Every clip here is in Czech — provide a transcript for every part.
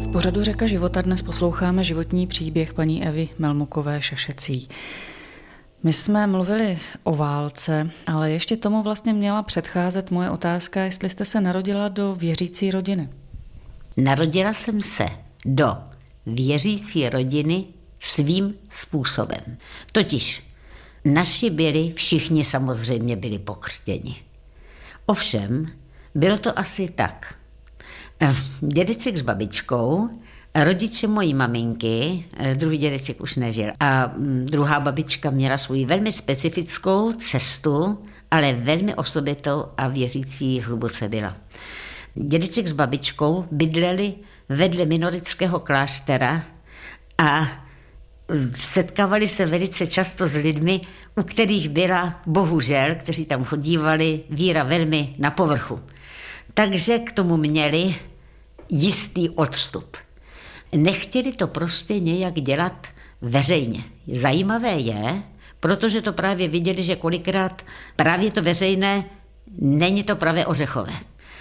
V pořadu Řeka života dnes posloucháme životní příběh paní Evy Melmukové Šašecí. My jsme mluvili o válce, ale ještě tomu vlastně měla předcházet moje otázka, jestli jste se narodila do věřící rodiny. Narodila jsem se do věřící rodiny svým způsobem. Totiž naši všichni samozřejmě byli pokřtěni. Ovšem, bylo to asi tak. Dědeček s babičkou, rodiče mojí maminky, druhý dědeček už nežil, a druhá babička měla svou velmi specifickou cestu, ale velmi osobitou a věřící hluboce byla. Dědeček s babičkou bydleli vedle minoritského kláštera a setkávali se velice často s lidmi, u kterých byla, bohužel, kteří tam chodívali, víra velmi na povrchu. Takže k tomu měli jistý odstup. Nechtěli to prostě nějak dělat veřejně. Zajímavé je, protože to právě viděli, že kolikrát právě to veřejné není to právě ořechové.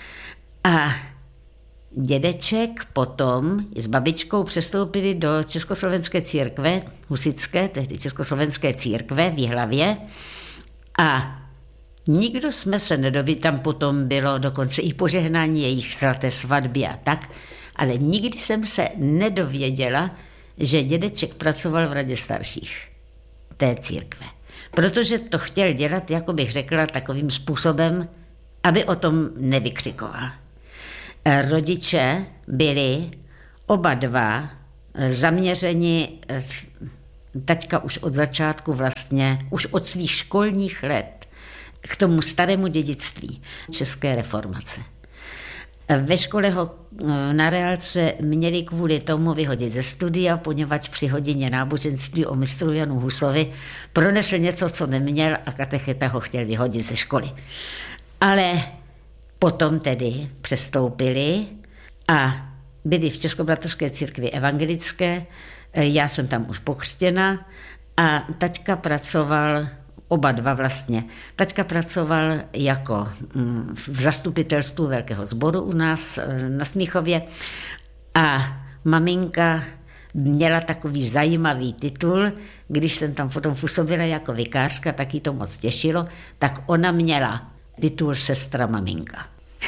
A dědeček potom s babičkou přestoupili do Československé církve, husitské, tehdy Československé církve v Jihlavě, a nikdo jsme se nedověděli, tam potom bylo dokonce i požehnání jejich svaté svatby a tak, ale nikdy jsem se nedověděla, že dědeček pracoval v radě starších té církve. Protože to chtěl dělat, jako bych řekla, takovým způsobem, aby o tom nevykřikoval. Rodiče byli oba dva zaměřeni, taťka už od začátku vlastně, už od svých školních let, k tomu starému dědictví české reformace. Ve škole ho na reálce měli kvůli tomu vyhodit ze studia, poněvadž při hodině náboženství o mistru Janu Husovi pronesl něco, co neměl, a katecheta ho chtěl vyhodit ze školy. Ale potom tedy přestoupili a byli v Českobratrské církvi evangelické, já jsem tam už pokřtěna a taťka pracoval, oba dva vlastně. Taťka pracoval jako v zastupitelstvu Velkého sboru u nás na Smíchově a maminka měla takový zajímavý titul, když jsem tam potom působila jako vikářka, tak jí to moc těšilo, tak ona měla titul sestra maminka.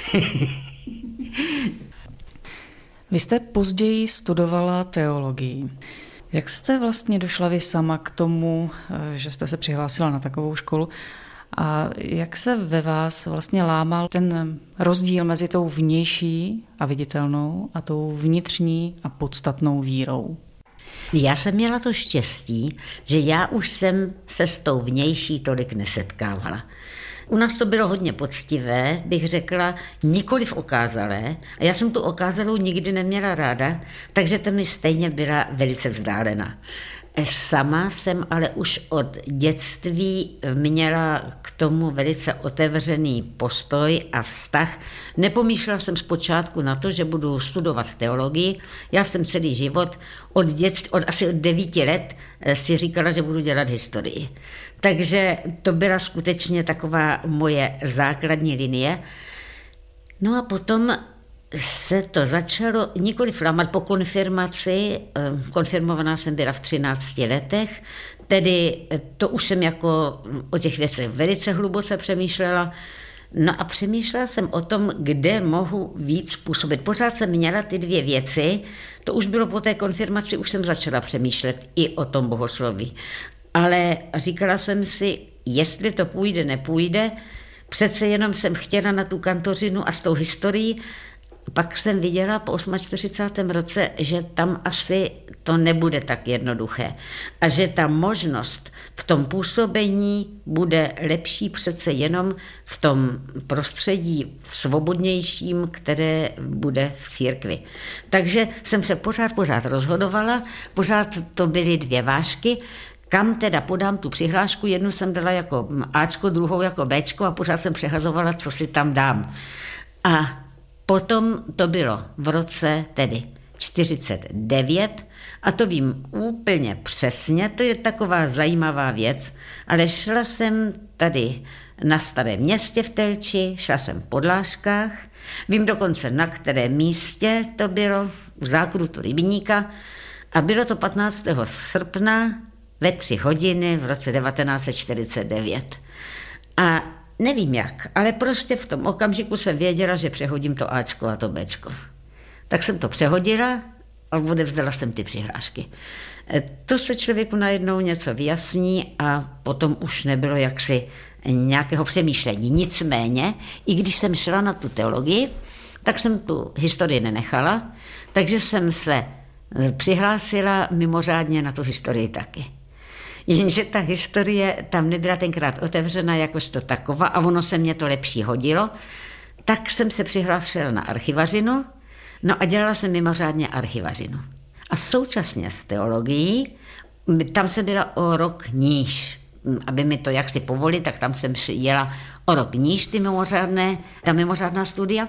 Vy jste později studovala teologii. Jak jste vlastně došla vy sama k tomu, že jste se přihlásila na takovou školu, a jak se ve vás vlastně lámal ten rozdíl mezi tou vnější a viditelnou a tou vnitřní a podstatnou vírou? Já jsem měla to štěstí, že já už jsem se s tou vnější tolik nesetkávala. U nás to bylo hodně poctivé, bych řekla, nikoliv okázalé. A já jsem tu okázalou nikdy neměla ráda, takže to mi stejně byla velice vzdálená. Sama jsem ale už od dětství měla k tomu velice otevřený postoj a vztah. Nepomýšlela jsem zpočátku na to, že budu studovat teologii. Já jsem celý život od asi od 9 let si říkala, že budu dělat historii. Takže to byla skutečně taková moje základní linie. No a potom se to začalo nikoliv lámat po konfirmaci. Konfirmovaná jsem byla v 13 letech, tedy to už jsem jako o těch věcech velice hluboce přemýšlela. No a přemýšlela jsem o tom, kde mohu víc působit. Pořád jsem měla ty 2 věci, to už bylo po té konfirmaci, už jsem začala přemýšlet i o tom bohosloví. Ale říkala jsem si, jestli to půjde, nepůjde, přece jenom jsem chtěla na tu kantořinu a s tou historií. Pak jsem viděla po 48. roce, že tam asi to nebude tak jednoduché a že ta možnost v tom působení bude lepší přece jenom v tom prostředí svobodnějším, které bude v církvi. Takže jsem se pořád rozhodovala, pořád to byly 2 vážky, kam teda podám tu přihlášku, jednu jsem dala jako Ačko, druhou jako Bčko a pořád jsem přehazovala, co si tam dám. A potom to bylo v roce tedy 49 a to vím úplně přesně, to je taková zajímavá věc, ale šla jsem tady na Starém Městě v Telči, šla jsem po Dláškách, vím dokonce na kterém místě to bylo, u zákrutu rybníka a bylo to 15. srpna ve 3 hodiny v roce 1949. A nevím jak, ale prostě v tom okamžiku jsem věděla, že přehodím to Ačko a to Bčko. Tak jsem to přehodila a odevzdala jsem ty přihlášky. To se člověku najednou něco vyjasní a potom už nebylo jaksi nějakého přemýšlení. Nicméně, i když jsem šla na tu teologii, tak jsem tu historii nenechala, takže jsem se přihlásila mimořádně na tu historii taky. Jenže ta historie tam nebyla tenkrát otevřena jakožto taková a ono se mě to lepší hodilo, tak jsem se přihlásila na archivařinu, no a dělala jsem mimořádně archivařinu. A současně s teologií, tam jsem byla o rok níž, aby mi to jaksi povolili, tak tam jsem jela o rok níž ta mimořádná studia.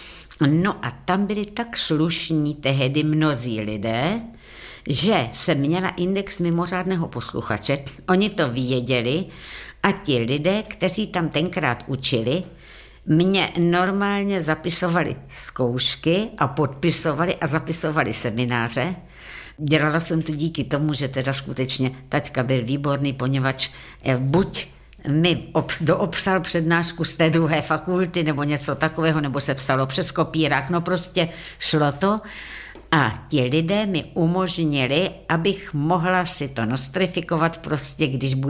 No a tam byli tak slušní tehdy mnozí lidé, že jsem měla index mimořádného posluchače, oni to věděli a ti lidé, kteří tam tenkrát učili, mě normálně zapisovali zkoušky a podpisovali a zapisovali semináře. Dělala jsem to díky tomu, že teda skutečně taťka byl výborný, poněvadž buď mi doobsal přednášku z té druhé fakulty nebo něco takového, nebo se psalo přes kopírák, no prostě šlo to. A ti lidé mi umožnili, abych mohla si to nostrifikovat prostě,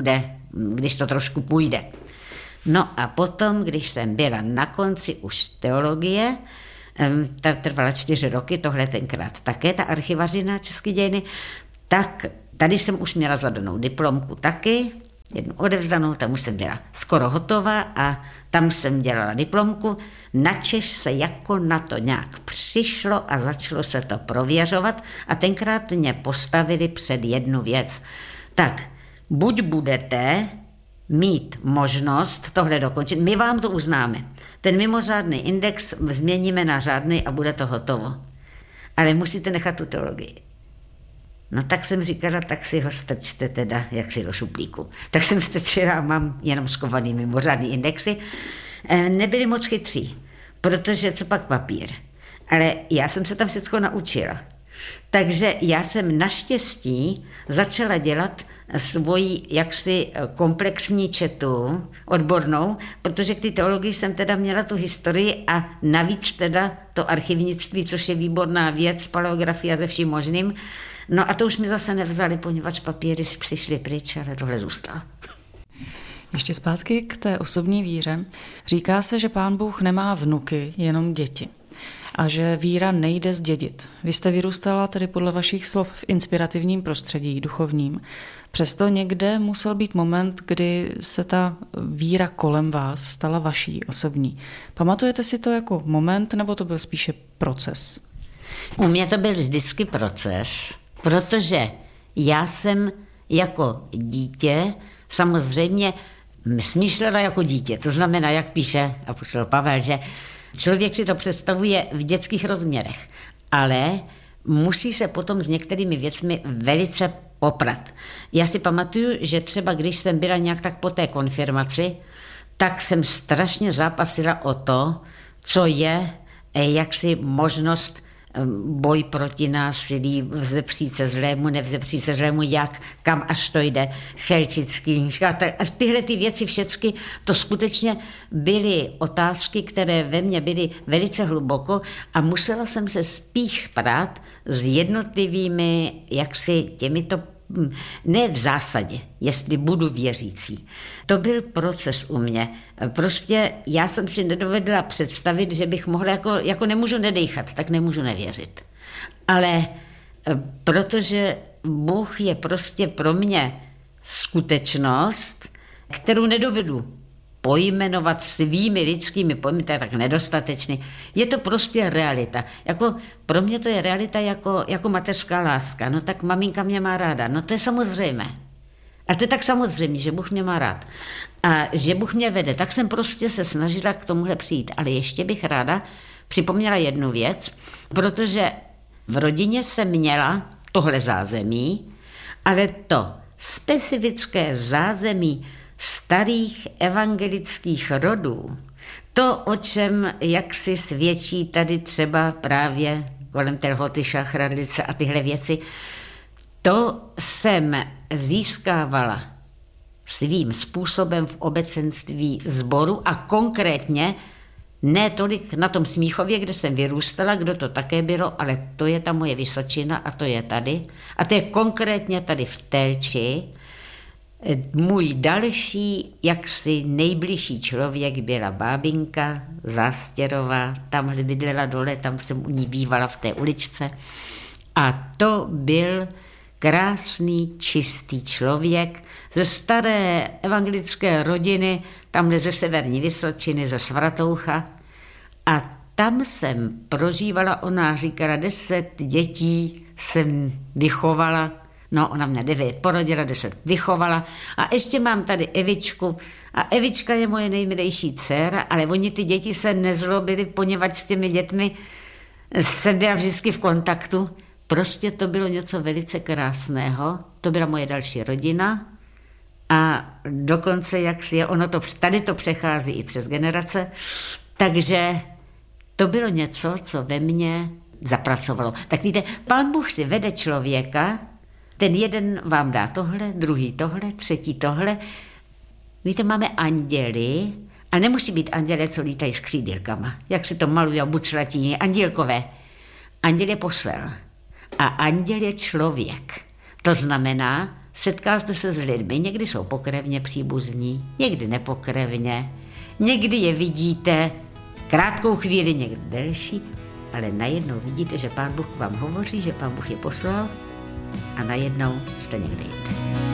když to trošku půjde. No a potom, když jsem byla na konci už teologie, ta trvala 4 roky, tohle tenkrát také, ta archivařina České dějiny, tak tady jsem už měla zadanou diplomku taky, jednu odevzdanou, tam už jsem byla skoro hotová a tam jsem dělala diplomku. Načež se jako na to nějak přišlo a začalo se to prověřovat a tenkrát mě postavili před jednu věc. Tak, buď budete mít možnost tohle dokončit, my vám to uznáme. Ten mimořádný index změníme na řádný a bude to hotovo. Ale musíte nechat tu teologii. No tak jsem říkala, tak si ho strčte teda jaksi do šuplíku. Tak jsem strčila a mám jenom skovaný mimořádný indexy. Nebyli moc chytří, protože co pak papír. Ale já jsem se tam všechno naučila. Takže já jsem naštěstí začala dělat svoji jaksi komplexní četu odbornou, protože k té teologii jsem teda měla tu historii a navíc teda to archivnictví, což je výborná věc, paleografie a ze vším možným. No a to už mi zase nevzali, poněvadž papíry přišly pryč, ale tohle zůstalo. Ještě zpátky k té osobní víře. Říká se, že Pán Bůh nemá vnuky, jenom děti. A že víra nejde zdědit. Vy jste vyrůstala tedy podle vašich slov v inspirativním prostředí, duchovním. Přesto někde musel být moment, kdy se ta víra kolem vás stala vaší osobní. Pamatujete si to jako moment, nebo to byl spíše proces? U mě to byl vždycky proces, protože já jsem jako dítě samozřejmě smýšlela jako dítě. To znamená, jak píše apoštol Pavel, že člověk si to představuje v dětských rozměrech, ale musí se potom s některými věcmi velice poprat. Já si pamatuju, že třeba když jsem byla nějak tak po té konfirmaci, tak jsem strašně zápasila o to, co je jaksi možnost boj proti násilí, vzepřít se zlému, nevzepřít se zlému, jak, kam až to jde, Chelčický, až tyhle ty věci všechny, to skutečně byly otázky, které ve mně byly velice hluboko a musela jsem se spíš prát s jednotlivými, jaksi těmito, ne v zásadě, jestli budu věřící. To byl proces u mě. Prostě já jsem si nedovedla představit, že bych mohla, jako nemůžu nedejchat, tak nemůžu nevěřit. Ale protože Bůh je prostě pro mě skutečnost, kterou nedovedu pojmenovat svými lidskými pojmy, to je tak nedostatečný. Je to prostě realita. Pro mě to je realita jako mateřská láska. No tak maminka mě má ráda. No to je samozřejmé. A to je tak samozřejmě, že Bůh mě má rád. A že Bůh mě vede. Tak jsem prostě se snažila k tomuhle přijít. Ale ještě bych ráda připomněla jednu věc, protože V rodině jsem měla tohle zázemí, ale to specifické zázemí starých evangelických rodů, to, o čem jaksi svědčí tady třeba právě kolem Terhoty, Šachradlice a tyhle věci, to jsem získávala svým způsobem v obecenství sboru a konkrétně ne tolik na tom Smíchově, kde jsem vyrůstala, kdo to také bylo, ale to je ta moje Vysočina a to je tady. A to je konkrétně tady v Telči. Můj další, jaksi nejbližší člověk byla bábinka Zástěrová, tamhle bydlela dole, tam jsem u ní bývala v té uličce. A to byl krásný, čistý člověk ze staré evangelické rodiny, tamhle ze Severní Vysočiny, ze Svatoucha. A tam jsem prožívala, ona říkala, 10 dětí jsem vychovala, no ona mě 9 porodila, 10 vychovala a ještě mám tady Evičku a Evička je moje nejmilejší dcéra, ale oni ty děti se nezlobili, poněvadž s těmi dětmi jsem byla vždycky v kontaktu. Prostě to bylo něco velice krásného, to byla moje další rodina a dokonce, jak si je, ono to, tady to přechází i přes generace, takže to bylo něco, co ve mně zapracovalo. Tak víte, Pán Bůh si vede člověka, ten jeden vám dá tohle, druhý tohle, třetí tohle. Víte, máme anděly, a nemusí být anděle, co lítají s křídylkama, jak se to malují buclatí, andělkové. Anděl je posel. A anděl je člověk. To znamená, setkáte se s lidmi, někdy jsou pokrevně příbuzní, někdy nepokrevně, někdy je vidíte krátkou chvíli, někdy delší, ale najednou vidíte, že Pán Bůh vám hovoří, že Pán Bůh je poslal a najednou jste někde jinde.